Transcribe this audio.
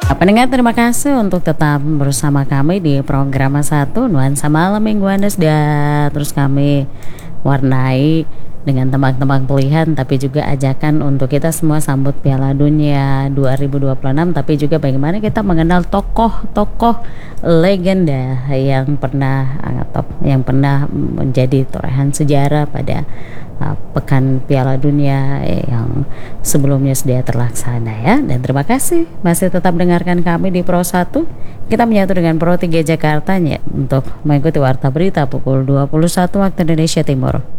Pendengar, terima kasih untuk tetap bersama kami di program satu Nuansa Malam Minggu Anda sudah terus kami warnai dengan tembang-tembang pilihan, tapi juga ajakan untuk kita semua sambut Piala Dunia 2026, tapi juga bagaimana kita mengenal tokoh-tokoh legenda yang pernah menjadi torehan sejarah pada Pekan Piala Dunia yang sebelumnya sudah terlaksana ya. Dan terima kasih masih tetap dengarkan kami di Pro 1. Kita menyatu dengan Pro 3 Jakarta untuk mengikuti warta berita pukul 21 waktu Indonesia Timur.